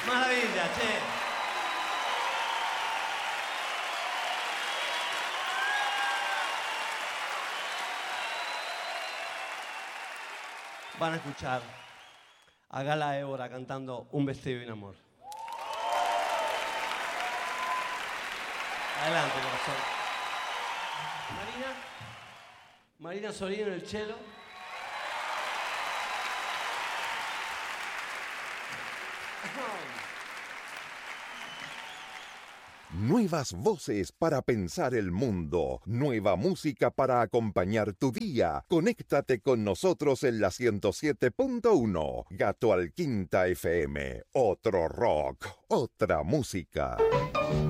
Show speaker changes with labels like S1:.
S1: Maravilla, che. Van a escuchar a Gala Évora cantando Un vestido de un amor. Adelante, corazón. Marina Sorino en el cello.
S2: Nuevas voces para pensar el mundo. Nueva música para acompañar tu día. Conéctate con nosotros en la 107.1. Gato al Quinta FM. Otro rock, otra música.